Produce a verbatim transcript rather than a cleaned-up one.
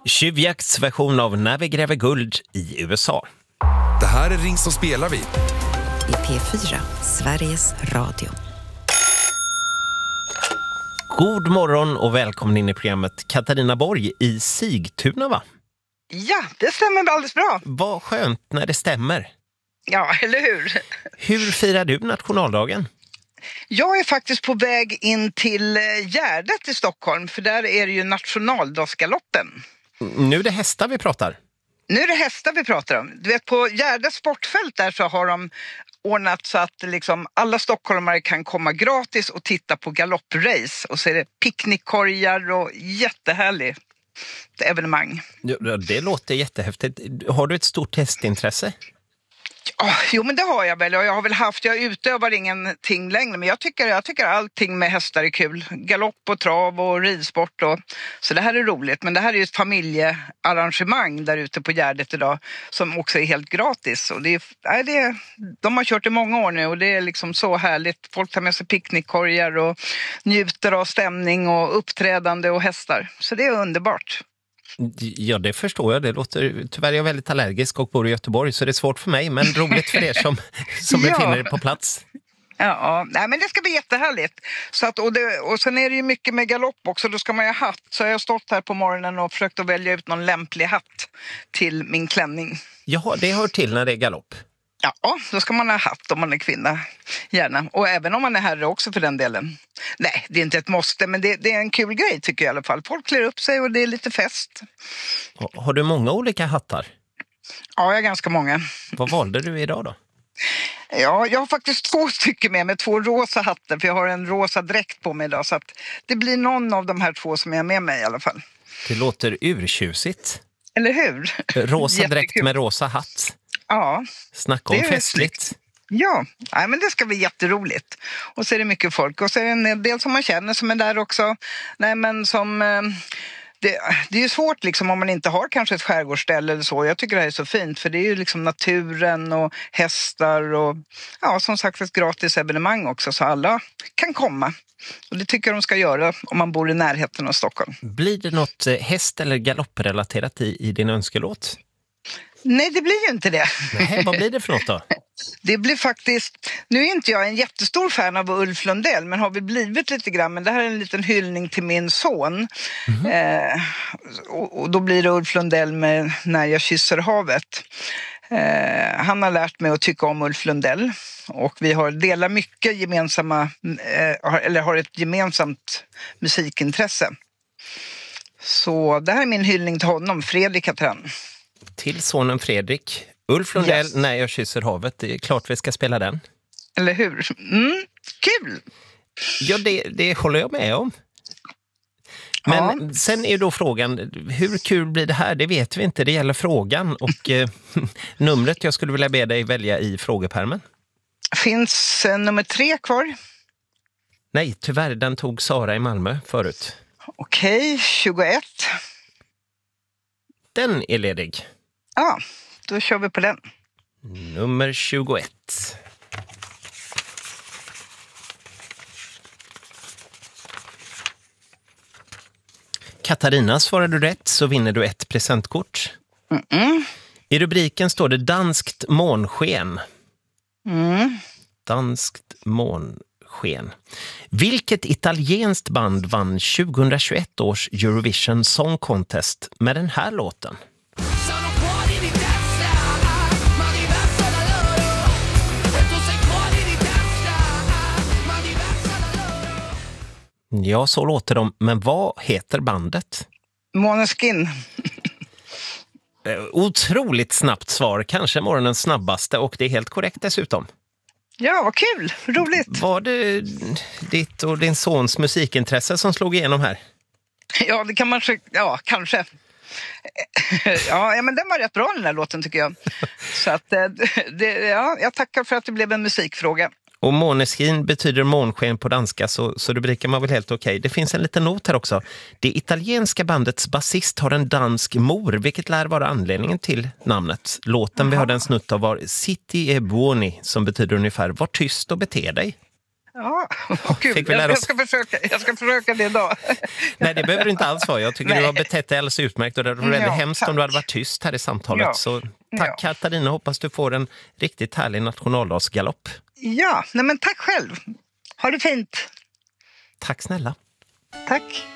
Tjuvjaktsversion av När vi gräver guld i U S A. Det här är Ring så spelar vi. I P fyra, Sveriges Radio. God morgon och välkommen in i programmet Katarina Borg i Sigtuna, va? Ja, det stämmer alldeles bra. Vad skönt när det stämmer. Ja, eller hur? Hur firar du nationaldagen? Jag är faktiskt på väg in till Gärdet i Stockholm, för där är det ju nationaldagsgaloppen. Nu är det hästar vi pratar. Nu är det hästar vi pratar om. Du vet, på Gärdets sportfält där så har de ordnat så att liksom alla stockholmare kan komma gratis och titta på galopprace. Och så är det picknickkorgar och jättehärligt evenemang. Ja, det låter jättehäftigt. Har du ett stort hästintresse? Oh, jo, men det har jag väl. Jag har väl haft, jag utövar ingenting längre, men jag tycker, jag tycker allting med hästar är kul. Galopp och trav och ridsport. Och, så det här är roligt. Men det här är ju ett familjearrangemang där ute på Gärdet idag som också är helt gratis. Och det är, nej, det är, de har kört i många år nu och det är liksom så härligt. Folk tar med sig picknickkorgar och njuter av stämning och uppträdande och hästar. Så det är underbart. Ja, det förstår jag. Det låter, tyvärr är jag väldigt allergisk och bor i Göteborg, så det är svårt för mig, men roligt för er som, som ja. befinner er på plats. Ja, nej, men det ska bli jättehärligt. Så att, och, det, och sen är det ju mycket med galopp också, då ska man ju ha hatt. Så jag har stått här på morgonen och försökt att välja ut någon lämplig hatt till min klänning. Jaha, det hör till när det är galopp. Ja, då ska man ha hatt om man är kvinna, gärna. Och även om man är herre också för den delen. Nej, det är inte ett måste, men det, det är en kul grej tycker jag i alla fall. Folk klär upp sig och det är lite fest. Har du många olika hattar? Ja, jag har ganska många. Vad valde du idag då? Ja, jag har faktiskt två stycken med mig, två rosa hattar, för jag har en rosa dräkt på mig idag. Så att det blir någon av de här två som är med mig i alla fall. Det låter urtjusigt. Eller hur? Rosa dräkt med rosa hatt. Ja. Snacka om festligt. Ja, nej, men det ska bli jätteroligt. Och så är det mycket folk. Och så är det en del som man känner som är där också. Nej, men som... Det, det är ju svårt liksom om man inte har kanske ett skärgårdsställe eller så. Jag tycker det här är så fint, för det är ju liksom naturen och hästar och ja, som sagt ett gratis evenemang också, så alla kan komma. Och det tycker jag de ska göra om man bor i närheten av Stockholm. Blir det något häst- eller galopprelaterat i, i din önskelåt? Nej, det blir ju inte det. Nej, vad blir det för något då? Det blir faktiskt, nu är inte jag en jättestor fan av Ulf Lundell, men har vi blivit lite grann, men det här är en liten hyllning till min son. Mm-hmm. eh, och, och då blir det Ulf Lundell med När jag kysser havet. Eh, han har lärt mig att tycka om Ulf Lundell och vi har delat mycket gemensamma, eh, eller har ett gemensamt musikintresse. Så det här är min hyllning till honom, Fredrik heter han. Till sonen Fredrik. Ulf Lundell, yes. När jag kysser havet. Det är klart vi ska spela den. Eller hur? Mm, kul! Ja, det, det håller jag med om. Men ja. Sen är då frågan, hur kul blir det här? Det vet vi inte, det gäller frågan. Och eh, numret jag skulle vilja be dig välja i frågepärmen. Finns eh, nummer tre kvar? Nej, tyvärr, den tog Sara i Malmö förut. Okej, tjugoett. Den är ledig. Ja, då kör vi på den. Nummer tjugoett. Katarina, svarar du rätt så vinner du ett presentkort. Mm-mm. I rubriken står det danskt månsken. Mm. Danskt månsken. Vilket italienskt band vann tjugohundratjugoett års Eurovision Song Contest med den här låten? Ja, så låter de. Men vad heter bandet? Måneskin. Otroligt snabbt svar. Kanske morgonens snabbaste, och det är helt korrekt dessutom. Ja, vad kul. Roligt. Var det ditt och din sons musikintresse som slog igenom här? Ja, det kan man... Ja, kanske. Ja, men den var rätt bra, den här låten, tycker jag. Så att, det, ja, jag tackar för att det blev en musikfråga. Och Måneskin betyder månsken på danska, så, så rubriken var väl helt okej. Det finns en liten not här också. Det italienska bandets basist har en dansk mor, vilket lär vara anledningen till namnet. Låten Aha. vi hörde en snutt av var Zitti e buoni, som betyder ungefär var tyst och bete dig. Ja, vad kul. Fick vi lära Jag, jag, oss- ska försöka, jag ska försöka det idag. Nej, det behöver du inte alls vara. Jag tycker Nej. du har betett dig alldeles utmärkt och det var väldigt Ja, hemskt tack. om du hade varit tyst här i samtalet. Ja. Så tack Ja. Katarina, hoppas du får en riktigt härlig nationaldagsgalopp. Ja, nej men tack själv. Ha det fint. Tack snälla. Tack.